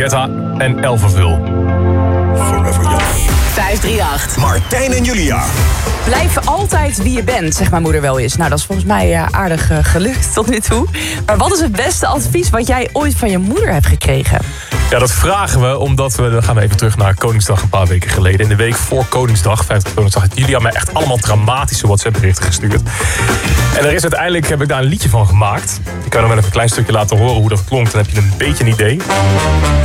Guetta en Elverville. Forever Young. 538. Martijn en Julia. Blijf altijd wie je bent, zegt mijn moeder wel eens. Nou, dat is volgens mij aardig gelukt tot nu toe. Maar wat is het beste advies wat jij ooit van je moeder hebt gekregen? Ja, dat vragen we omdat dan gaan we even terug naar Koningsdag een paar weken geleden. In de week voor Koningsdag, 50 Koningsdag, heeft Julia mij echt allemaal dramatische WhatsApp-berichten gestuurd. En er is uiteindelijk, heb ik daar een liedje van gemaakt. Ik kan nog wel even een klein stukje laten horen hoe dat klonk. Dan heb je een beetje een idee.